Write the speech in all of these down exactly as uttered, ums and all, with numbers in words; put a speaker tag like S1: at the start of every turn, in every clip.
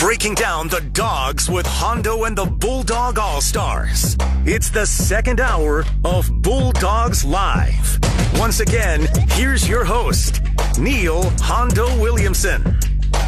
S1: breaking down the Dogs with Hondo and the Bulldog All-Stars. It's the second hour of Bulldogs Live. Once again, here's your host, Neil Hondo Williamson.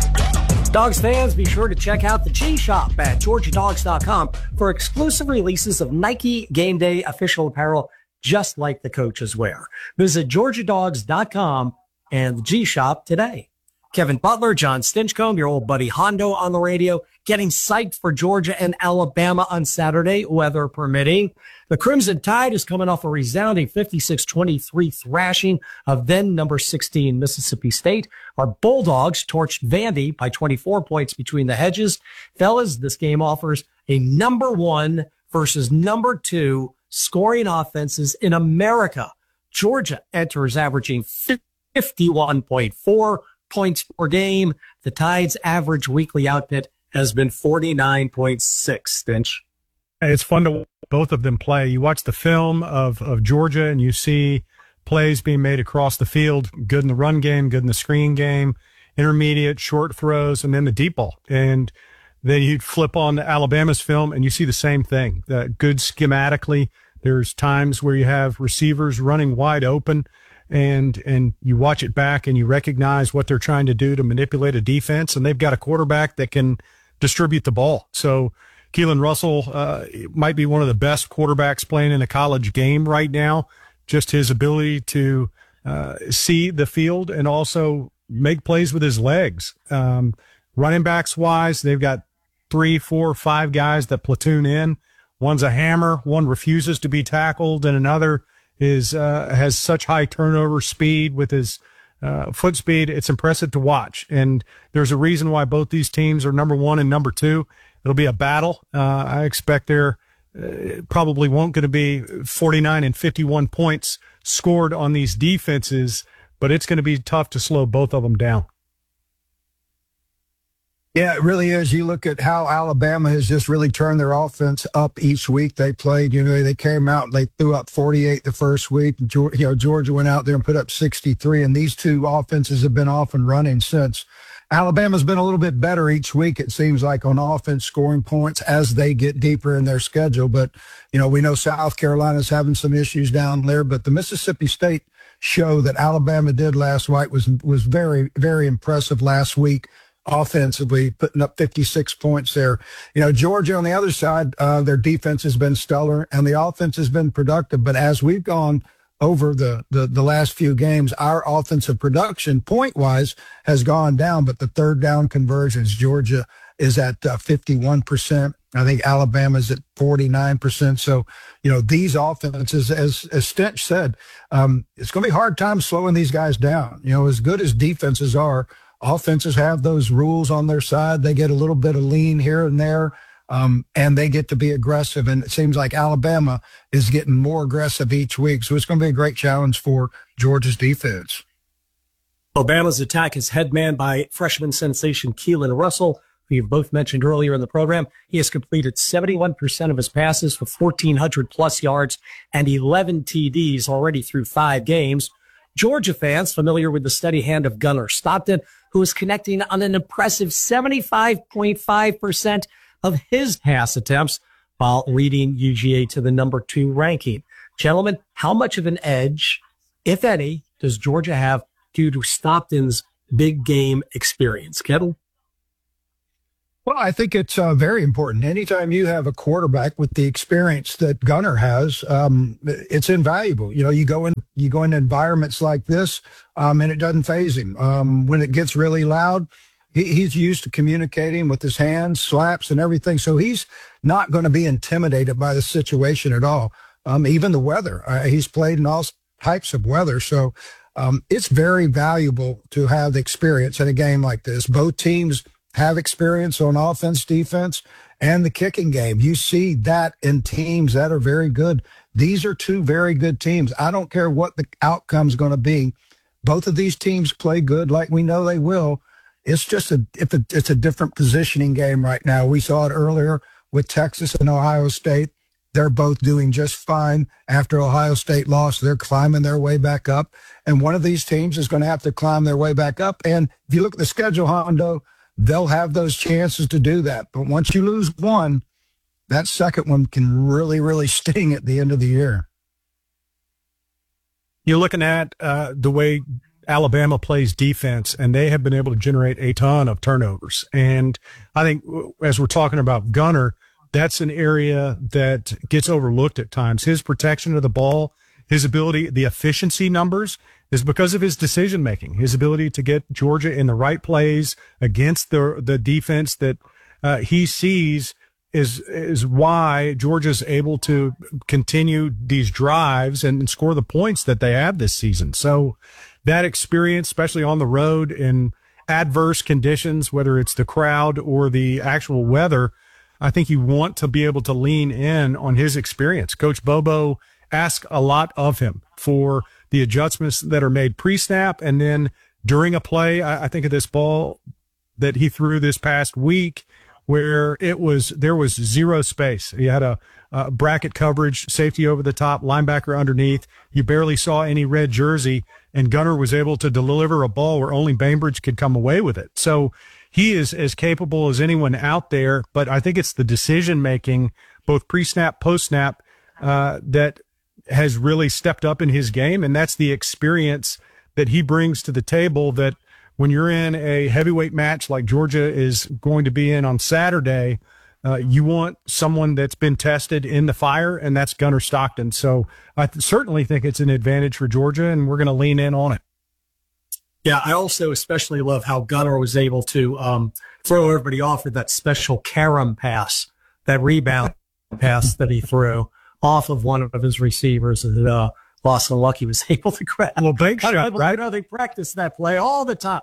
S2: Dogs fans, be sure to check out the G-Shop at Georgia Dogs dot com for exclusive releases of Nike Game Day official apparel just like the coaches wear. Visit Georgia Dogs dot com and the G-Shop today. Kevin Butler, John Stinchcomb, your old buddy Hondo on the radio, getting psyched for Georgia and Alabama on Saturday, weather permitting. The Crimson Tide is coming off a resounding fifty-six twenty-three thrashing of then number sixteen Mississippi State. Our Bulldogs torched Vandy by twenty-four points between the hedges. Fellas, this game offers a number one versus number two scoring offenses in America. Georgia enters averaging fifty-one point four points per game. The Tide's average weekly output has been forty-nine point six, Stinch.
S3: It's fun to watch both of them play. You watch the film of, of Georgia and you see plays being made across the field, good in the run game, good in the screen game, intermediate, short throws, and then the deep ball. And then you flip on to Alabama's film and you see the same thing. Uh, good schematically. There's times where you have receivers running wide open, and and you watch it back and you recognize what they're trying to do to manipulate a defense, and they've got a quarterback that can distribute the ball. So Keelan Russell uh, might be one of the best quarterbacks playing in a college game right now. Just his ability to uh, see the field and also make plays with his legs. Um, running backs wise, they've got three, four, five guys that platoon in. One's a hammer, one refuses to be tackled, and another is uh, has such high turnover speed with his uh, foot speed. It's impressive to watch. And there's a reason why both these teams are number one and number two. It'll be a battle. Uh, I expect there uh, probably won't going to be forty-nine and fifty-one points scored on these defenses, but it's going to be tough to slow both of them down.
S4: Yeah, it really is. You look at how Alabama has just really turned their offense up each week they played. You know, they came out and they threw up forty-eight the first week. And, you know, Georgia went out there and put up sixty-three, and these two offenses have been off and running since. Alabama's been a little bit better each week, it seems like, on offense scoring points as they get deeper in their schedule. But, you know, we know South Carolina's having some issues down there, but the Mississippi State show that Alabama did last night was was very, very impressive last week. Offensively, putting up fifty-six points there. You know, Georgia on the other side, uh, their defense has been stellar and the offense has been productive. But as we've gone over the, the, the last few games, our offensive production point-wise has gone down. But the third down conversions, Georgia is at uh, fifty-one percent. I think Alabama's at forty-nine percent. So, you know, these offenses, as, as Stench said, um, it's going to be a hard time slowing these guys down. You know, as good as defenses are, offenses have those rules on their side. They get a little bit of lean here and there, um, and they get to be aggressive. And it seems like Alabama is getting more aggressive each week. So it's going to be a great challenge for Georgia's defense.
S2: Alabama's attack is headmanned by freshman sensation Keelan Russell, who you've both mentioned earlier in the program. He has completed seventy-one percent of his passes for fourteen hundred plus yards and eleven T Ds already through five games. Georgia fans familiar with the steady hand of Gunnar Stockton, who is connecting on an impressive seventy-five point five percent of his pass attempts while leading U G A to the number two ranking. Gentlemen, how much of an edge, if any, does Georgia have due to Stockton's big game experience? Kevin?
S4: Well, I think it's uh, very important. Anytime you have a quarterback with the experience that Gunnar has, um, it's invaluable. You know, you go in, you go into environments like this, um, and it doesn't faze him. Um, when it gets really loud, he, he's used to communicating with his hands, slaps, and everything. So he's not going to be intimidated by the situation at all. Um, even the weather, uh, he's played in all types of weather. So um, it's very valuable to have the experience in a game like this. Both teams have experience on offense, defense, and the kicking game. You see that in teams that are very good. These are two very good teams. I don't care what the outcome's going to be. Both of these teams play good like we know they will. It's just a, if it, it's a different positioning game right now. We saw it earlier with Texas and Ohio State. They're both doing just fine. After Ohio State lost, they're climbing their way back up. And one of these teams is going to have to climb their way back up. And if you look at the schedule, Hondo, they'll have those chances to do that. But once you lose one, that second one can really, really sting at the end of the year.
S3: You're looking at uh, the way Alabama plays defense, and they have been able to generate a ton of turnovers. And I think as we're talking about Gunner, that's an area that gets overlooked at times. His protection of the ball, his ability, the efficiency numbers is because of his decision making, his ability to get Georgia in the right plays against the the defense that uh, he sees is is why Georgia's able to continue these drives and score the points that they have this season. So that experience, especially on the road in adverse conditions, whether it's the crowd or the actual weather, I think you want to be able to lean in on his experience. Coach Bobo asks a lot of him for the adjustments that are made pre-snap and then during a play. I, I think of this ball that he threw this past week where it was, there was zero space. He had a, a bracket coverage, safety over the top, linebacker underneath. You barely saw any red jersey, and Gunner was able to deliver a ball where only Bainbridge could come away with it. So he is as capable as anyone out there, but I think it's the decision-making, both pre-snap, post-snap, uh, that has really stepped up in his game, and that's the experience that he brings to the table that when you're in a heavyweight match like Georgia is going to be in on Saturday, uh, you want someone that's been tested in the fire, and that's Gunner Stockton. So I th- certainly think it's an advantage for Georgia, and we're going to lean in on it.
S2: Yeah, I also especially love how Gunner was able to um, throw everybody off with that special carom pass, that rebound pass that he threw off of one of his receivers that uh, Lawson Lucky was able to grab.
S3: Well, big shot, right?
S2: You know, they practice that play all the time.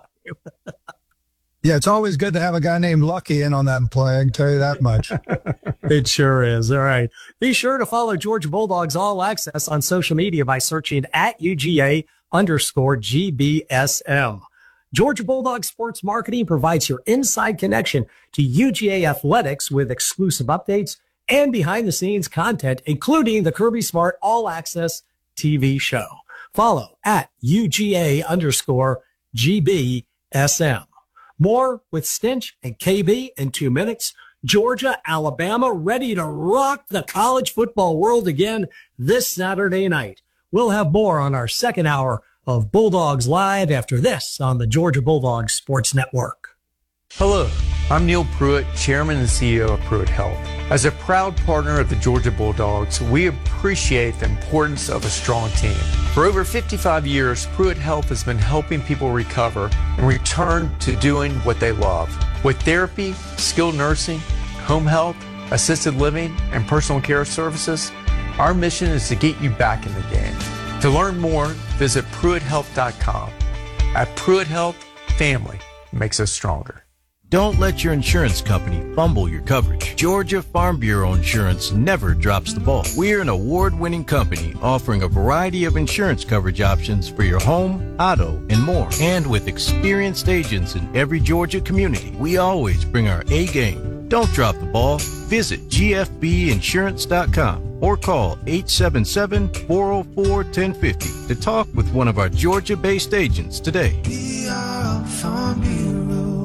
S4: Yeah, it's always good to have a guy named Lucky in on that play. I can tell you that much.
S2: It sure is. All right. Be sure to follow Georgia Bulldogs All Access on social media by searching at U G A underscore G B S M. Georgia Bulldogs Sports Marketing provides your inside connection to U G A athletics with exclusive updates and behind-the-scenes content, including the Kirby Smart All Access T V show. Follow at U G A underscore G B S M. More with Stinch and K B in two minutes. Georgia, Alabama, ready to rock the college football world again this Saturday night. We'll have more on our second hour of Bulldogs Live after this on the Georgia Bulldogs Sports Network.
S5: Hello, I'm Neil Pruitt, Chairman and C E O of Pruitt Health. As a proud partner of the Georgia Bulldogs, we appreciate the importance of a strong team. For over fifty-five years, Pruitt Health has been helping people recover and return to doing what they love. With therapy, skilled nursing, home health, assisted living, and personal care services, our mission is to get you back in the game. To learn more, visit Pruitt Health dot com. At Pruitt Health, family makes us stronger.
S6: Don't let your insurance company fumble your coverage. Georgia Farm Bureau Insurance never drops the ball. We're an award-winning company offering a variety of insurance coverage options for your home, auto, and more. And with experienced agents in every Georgia community, we always bring our A game. Don't drop the ball. Visit G F B insurance dot com or call eight seven seven, four oh four, one oh five oh to talk with one of our Georgia-based agents today.
S1: We are Farm Bureau.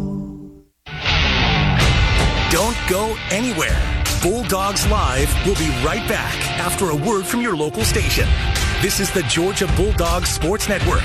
S1: Don't go anywhere. Bulldogs Live will be right back after a word from your local station. This is the Georgia Bulldogs Sports Network.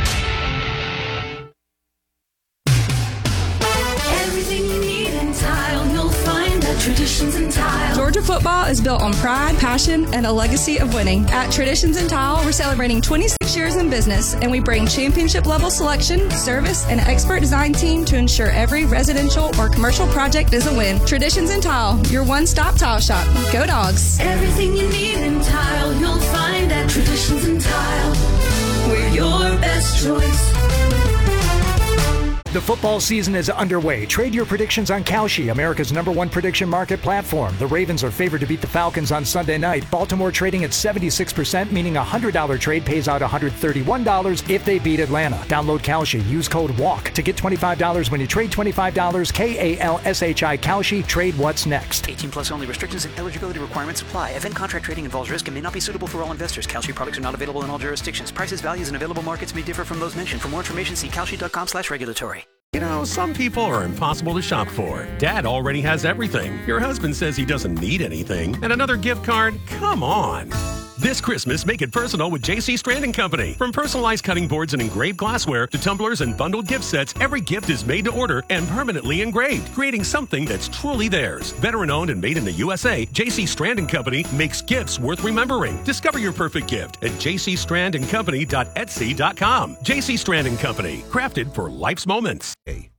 S7: Everything you need in tile, you'll find at Traditions in Tile. Georgia football is built on pride, passion, and a legacy of winning. At Traditions in Tile, we're celebrating twenty-six years in business, and we bring championship-level selection, service, and expert design team to ensure every residential or commercial project is a win. Traditions in Tile, your one-stop tile shop. Go Dogs. Everything you need in tile, you'll find at Traditions in Tile. We're your best choice.
S8: The football season is underway. Trade your predictions on Kalshi, America's number one prediction market platform. The Ravens are favored to beat the Falcons on Sunday night. Baltimore trading at seventy-six percent, meaning a one hundred dollars trade pays out one hundred thirty-one dollars if they beat Atlanta. Download Kalshi. Use code WALK to get twenty-five dollars when you trade twenty-five dollars. K A L S H I Kalshi. Trade what's next.
S9: eighteen plus only. Restrictions and eligibility requirements apply. Event contract trading involves risk and may not be suitable for all investors. Kalshi products are not available in all jurisdictions. Prices, values, and available markets may differ from those mentioned. For more information, see Kalshi dot com slash regulatory.
S10: You know, some people are impossible to shop for. Dad already has everything. Your husband says he doesn't need anything. And another gift card? Come on. This Christmas, make it personal with J C Strand and Company. From personalized cutting boards and engraved glassware to tumblers and bundled gift sets, every gift is made to order and permanently engraved, creating something that's truly theirs. Veteran owned and made in the U S A, J C Strand and Company makes gifts worth remembering. Discover your perfect gift at j c strand and company dot etsy dot com. J C Strand and Company, crafted for life's moments.